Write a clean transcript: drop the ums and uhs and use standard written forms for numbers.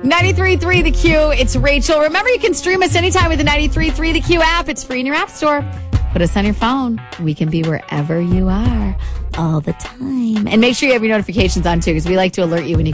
93.3 The Q. It's Rachel. Remember, you can stream us anytime with the 93.3 The Q app. It's free in your app store. Put us on your phone. We can be wherever you are all the time. And make sure you have your notifications on, too, because we like to alert you when you